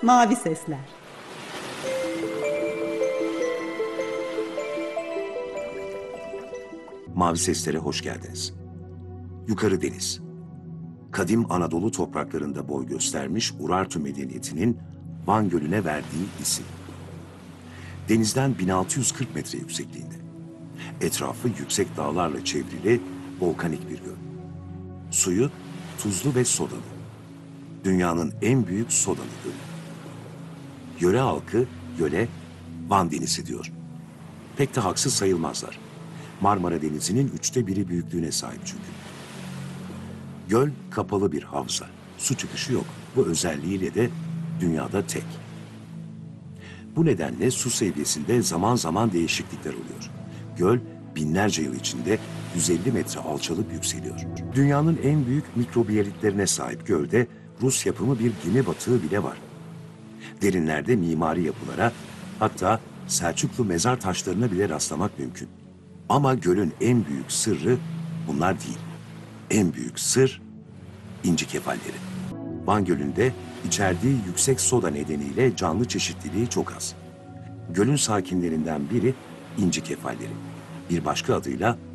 Mavi Sesler. Mavi Seslere hoş geldiniz. Yukarı Deniz. Kadim Anadolu topraklarında boy göstermiş Urartu medeniyetinin Van Gölü'ne verdiği isim. Denizden 1640 metre yüksekliğinde. Etrafı yüksek dağlarla çevrili volkanik bir göl. Suyu tuzlu ve sodalı. Dünyanın en büyük sodalı gölü. Yöre halkı göle Van Denizi diyor. Pek de haksız sayılmazlar. Marmara Denizi'nin 1/3 büyüklüğüne sahip çünkü. Göl kapalı bir havza. Su çıkışı yok. Bu özelliğiyle de dünyada tek. Bu nedenle su seviyesinde zaman zaman değişiklikler oluyor. Göl binlerce yıl içinde 150 metre alçalıp yükseliyor. Dünyanın en büyük mikrobiyalitlerine sahip gölde Rus yapımı bir gemi batığı bile var. Derinlerde mimari yapılara, hatta Selçuklu mezar taşlarına bile rastlamak mümkün. Ama gölün en büyük sırrı bunlar değil. En büyük sır inci kefalleri. Van Gölü'nde içerdiği yüksek soda nedeniyle canlı çeşitliliği çok az. Gölün sakinlerinden biri inci kefalleri. Bir başka adıyla